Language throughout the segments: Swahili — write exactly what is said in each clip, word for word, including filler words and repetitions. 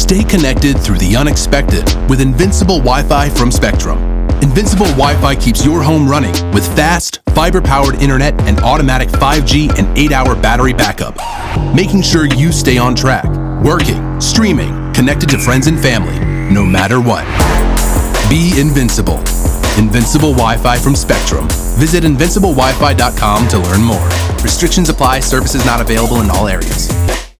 Stay connected through the unexpected with Invincible Wi-Fi from Spectrum. Invincible Wi-Fi keeps your home running with fast, fiber-powered internet and automatic five G and eight hour battery backup, making sure you stay on track, working, streaming, connected to friends and family, no matter what. Be invincible. Invincible Wi-Fi from Spectrum. Visit invincible wi fi dot com to learn more. Restrictions apply. Services not available in all areas.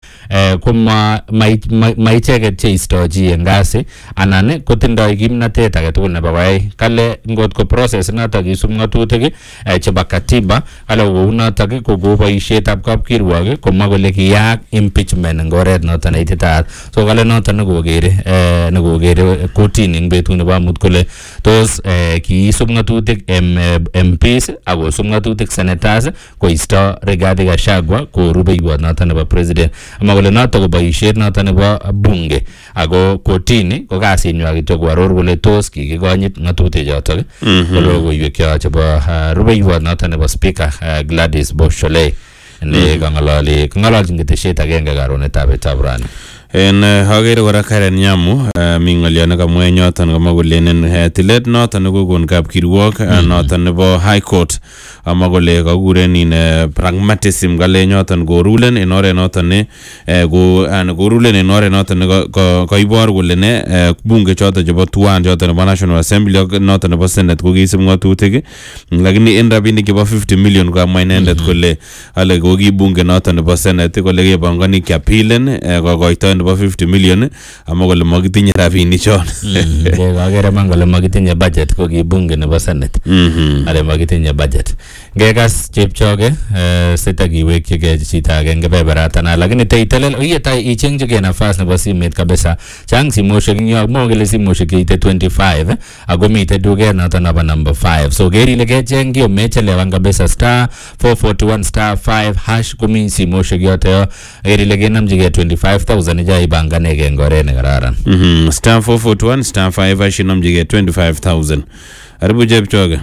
Kuma maicheket cheistochi en kasi anan kotindoi kimnatet age tugul nebo koyai kale ngot ko process notok kisub ngatutik chebo katiba kale kou notok ko go boisietab kapkirwok komwa kole kiyaak impeachment eng oret notok neititaat. So kale notok nekokere nekokere kotini eng betut nebo amut kole tos kiisub ngatutik M Ps ako sub ngatutik senators koisto Rigathi Gachagua ko rubeiwot notok nebo president. Kole noto ko boisiet noto nebo bunge ako kotini ko kasinywa kityo koaror kole tos kikikonyit ngatutik chotok kole koiwek chebo rubeiwot noto nebo speaker Gladys Boshole ne kangalali kangalalchin ketesiet agenge karonetab etab rani. En hagere kora Karen Nyamu mi ng'olyo nekamwa nyoton kamwa kolenen tilet noton nekokon kapkirwok noton nebo High Court ama kole kakuren in pragmatism kale nyoton korulen en oret noton ne ko an korulen en oret noton ne kaibor kole ne bunge choton chebo tuan choton nebo National Assembly noton nebo Senate ko kisib ngatutik lakini en rabinik chebo fifty million kamwa inendet kole ale ko ki bunge noton nebo Senate kole kebangani kiapilen kokoito nebo fifty million ama kole makitinye rabinik chon. Mm, agere man kole makitinye budget ko ki bunge nebo Senate. Mhm. Ale makitinye budget. Ngekas chepchoge sita kiwekyige chito agenge beberatan lakini teitelel oyeta ichengchige nafas nebo simet kabisa. Chang simoshek nyo mo kele simoshek ite twenty-five ako mite duket noton nebo number five. So geri ile kecheng yo mechelewan kabisa star four forty-one star five hash kumi simoshek yote yo geri ile kenamjige twenty-five thousand ja ibanganege eng oret ne kararan. Mhm. Star four forty-one star five hash namjige twenty-five thousand. Aribu chepchoge.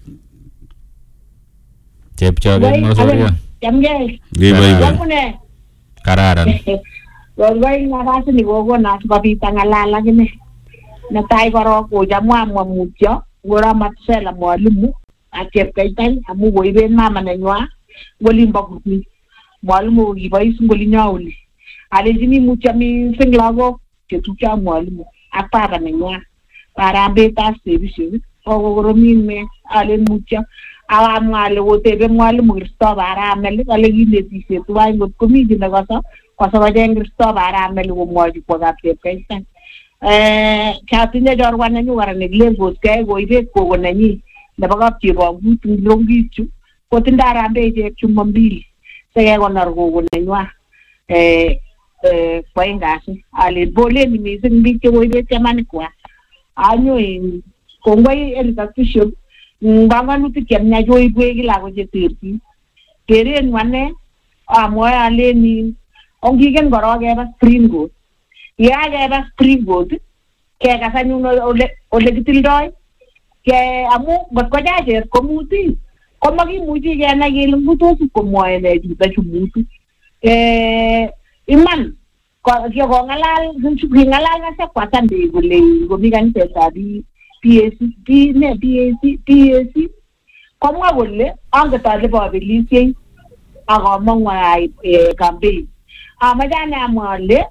Chepchoge mosoria. Jamgei. Gibai. Kararan. Wai nafasi ni gogo na sikobit angalal akine. Netai korok kochamwa mutyo ngora matsela mwalimu ak Chepkaitai amu koiben mama nenywa ngolimbo kurni. Mwalimu kokibois ngolinyo oli. Alejini mutyo mising lagok chetupcho mwalimu ak baba nenywa. Parambetas sebishe kokoromin me ale mutyo awamwa ale kotebe mwalimu Kristo baramel ale kinetishe tuwai ngot komi kit nekoso kosokocheng Kristo baramel komwochi kwa Chepkaitai. Eh katinye chorwa nenyu kora nekile koskei koibet koko nenyi nebo kapchebongut ngilongichu kotindo rambechek chumbo mbili sekekonor koko nenywa eh eh kwaingasi ale boleni mising biik chekoibet chamanikwa anyo kongoi Elizabeth Bishop banganutik chemnya choibwe kila ko cheterchin keren wane amwoe aleni ongigen korok keba Supreme Court ya keba Supreme Court kekas anyun ole ole kitildoi ke amu ngotko jajet komuti komakimuchi kenai kele ngutos komwoe ne chito chumutu eh iman ko kongalal ngalal ngasa kwa Sunday kole komi kanisetab P A C P ne P A C P A C komwa kole anget ale babelisiei akamongwa campaign amajane amwale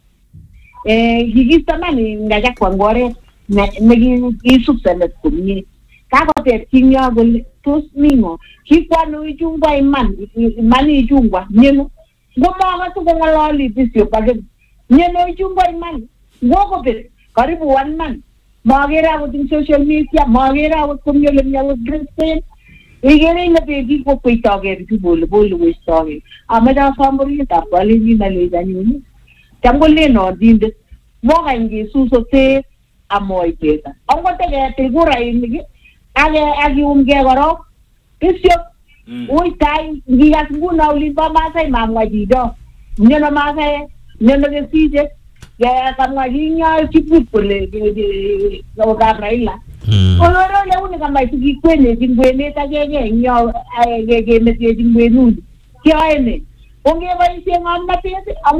eh higistamani ngaja kwa ngore ne kisub Senate komie kakotep kinyo kole tos mingo kikwano ichungwa iman imani ichungwa nyeno ngoma tu kongalali bisio page nyeno ichungwa imani ngoko pe karibu one man magera with social media magera with community with Christian igere na pegi ko kuitoge bitu bol bol wistoge amada family ta pale ni na le jani tambole no dinde mo gangi suso te amoy pesa ongo te te gura ini age agi umge goro bisio oi tai ngigas nguna ulimba masai mamwa dido nyono masai nyono ke sije ya kama linya kiput kule ke Raila oloro le une kama ikikwene jingwene tajege nyo ge ge me jingwenu kiaene onge baisi ngamna pese